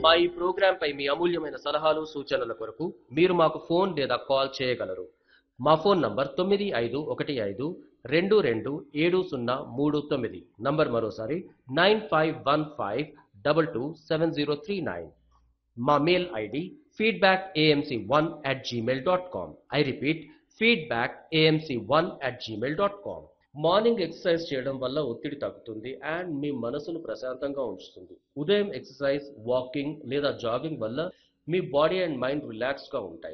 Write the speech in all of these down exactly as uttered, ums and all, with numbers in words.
మా ఈ ప్రోగ్రాం పై మీ అమూల్యమైన సలహాలు సూచనల కొరకు మీరు మాకు ఫోన్ లేదా కాల్ చేయగలరు. మా ఫోన్ నంబర్ తొమ్మిది ఐదు ఒకటి ఐదు రెండు రెండు ఏడు సున్నా మూడు తొమ్మిది. నంబర్ మరోసారి nine five one five two two seven zero three nine. మా mail ID feedback AMC one at Gmail dot com. I repeat feedback AMC one at Gmail dot com. Morning exercise చేయడం వల్ల ఒత్తిడి తగ్గుతుంది and మీ మనసును ప్రశాంతంగా ఉంచుతుంది. ఉదయం exercise, walking లేదా జాగింగ్ వల్ల మీ బాడీ అండ్ మైండ్ రిలాక్స్గా ఉంటాయి.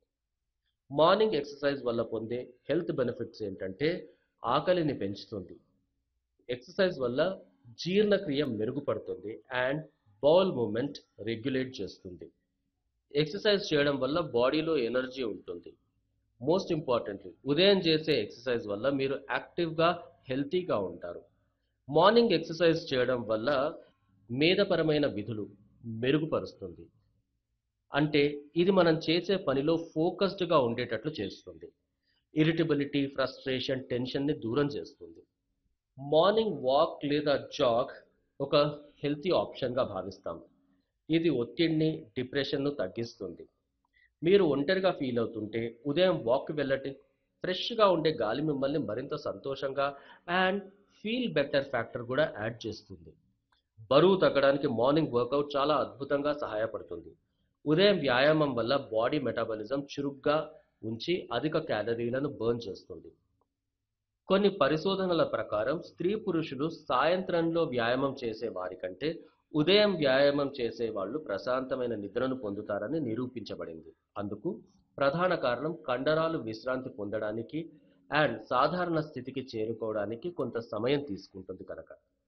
మార్నింగ్ ఎక్సర్సైజ్ వల్ల పొందే హెల్త్ బెనిఫిట్స్ ఏంటంటే ఆకలిని పెంచుతుంది. ఎక్సర్సైజ్ వల్ల జీర్ణక్రియ మెరుగుపడుతుంది అండ్ బౌల్ మూమెంట్ రెగ్యులేట్ చేస్తుంది. ఎక్సర్సైజ్ చేయడం వల్ల బాడీలో ఎనర్జీ ఉంటుంది. మోస్ట్ ఇంపార్టెంట్లీ ఉదయం చేసే ఎక్సర్సైజ్ వల్ల మీరు యాక్టివ్గా హెల్తీగా ఉంటారు. మార్నింగ్ ఎక్సర్సైజ్ చేయడం వల్ల మేధపరమైన విధులు మెరుగుపరుస్తుంది. అంటే ఇది మనం చేసే పనిలో ఫోకస్డ్గా ఉండేటట్లు చేస్తుంది. ఇరిటబిలిటీ, ఫ్రస్ట్రేషన్, టెన్షన్ని దూరం చేస్తుంది. మార్నింగ్ వాక్ లేదా జాగ్ ఒక హెల్తీ ఆప్షన్గా భావిస్తాం. ఇది ఒత్తిడిని, డిప్రెషన్ను తగ్గిస్తుంది. మీరు ఒంటరిగా ఫీల్ అవుతుంటే ఉదయం వాక్కి వెళ్ళండి. ఫ్రెష్గా ఉండే గాలి మిమ్మల్ని మరింత సంతోషంగా అండ్ ఫీల్ బెటర్ ఫ్యాక్టర్ కూడా యాడ్ చేస్తుంది. బరువు తగ్గడానికి మార్నింగ్ వర్కౌట్ చాలా అద్భుతంగా సహాయపడుతుంది. ఉదయం వ్యాయామం వల్ల బాడీ మెటాబాలిజం చురుగ్గా ఉంచి అధిక క్యాలరీలను బర్న్ చేస్తుంది. కొన్ని పరిశోధనల ప్రకారం స్త్రీ పురుషులు సాయంత్రంలో వ్యాయామం చేసే వారి కంటే ఉదయం వ్యాయామం చేసే వాళ్ళు ప్రశాంతమైన నిద్రను పొందుతారని నిరూపించబడింది. అందుకు ప్రధాన కారణం కండరాలు విశ్రాంతి పొందడానికి అండ్ సాధారణ స్థితికి చేరుకోవడానికి కొంత సమయం తీసుకుంటుంది కనుక.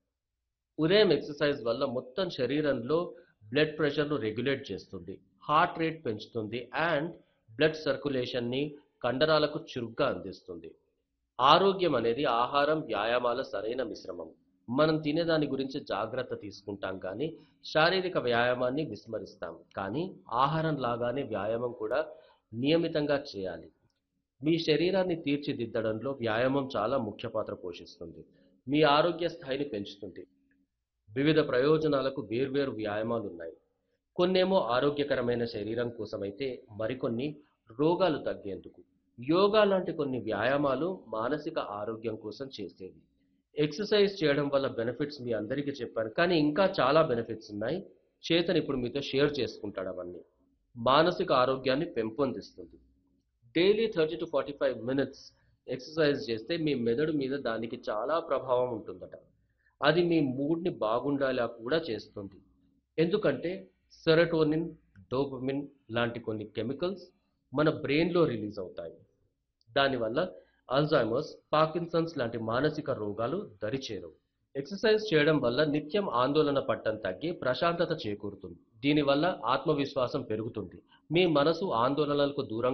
ఉదయం ఎక్సర్సైజ్ వల్ల మొత్తం శరీరంలో బ్లడ్ ప్రెషర్ను రెగ్యులేట్ చేస్తుంది, హార్ట్ రేట్ పెంచుతుంది అండ్ బ్లడ్ సర్క్యులేషన్ని కండరాలకు చురుగ్గా అందిస్తుంది. ఆరోగ్యం అనేది ఆహారం, వ్యాయామాల సరైన మిశ్రమం. మనం తినేదాని గురించి జాగ్రత్త తీసుకుంటాం కానీ శారీరక వ్యాయామాన్ని విస్మరిస్తాం. కానీ ఆహారం లాగానే వ్యాయామం కూడా నియమితంగా చేయాలి. మీ శరీరాన్ని తీర్చిదిద్దడంలో వ్యాయామం చాలా ముఖ్య పాత్ర పోషిస్తుంది. మీ ఆరోగ్య స్థాయిని పెంచుతుంది. వివిధ ప్రయోజనాలకు వేర్వేరు వ్యాయామాలు ఉన్నాయి. కొన్నేమో ఆరోగ్యకరమైన శరీరం కోసమైతే మరికొన్ని రోగాలు తగ్గేందుకు. యోగా లాంటి కొన్ని వ్యాయామాలు మానసిక ఆరోగ్యం కోసం చేసేవి. ఎక్సర్సైజ్ చేయడం వల్ల బెనిఫిట్స్ మీ అందరికీ చెప్పాను, కానీ ఇంకా చాలా బెనిఫిట్స్ ఉన్నాయి. చేతన్ ఇప్పుడు మీతో షేర్ చేసుకుంటాడు అవన్నీ. మానసిక ఆరోగ్యాన్ని పెంపొందిస్తుంది. Daily thirty to forty five minutes exercise చేస్తే మీ మెదడు మీద దానికి చాలా ప్రభావం ఉంటుందట. అది మీ మూడ్ని బాగుండేలా కూడా చేస్తుంది. ఎందుకంటే సెరటోనిన్, డోపమిన్ లాంటి కొన్ని కెమికల్స్ మన బ్రెయిన్లో రిలీజ్ అవుతాయి. దానివల్ల అల్జైమర్స్, పార్కిన్సన్స్ లాంటి మానసిక రోగాలు దరిచేరవు. ఎక్సర్సైజ్ చేయడం వల్ల నిత్యం ఆందోళన పట్టం తగ్గి ప్రశాంతత చేకూరుతుంది. దీనివల్ల ఆత్మవిశ్వాసం పెరుగుతుంది. మీ మనసు ఆందోళనలకు దూరంగా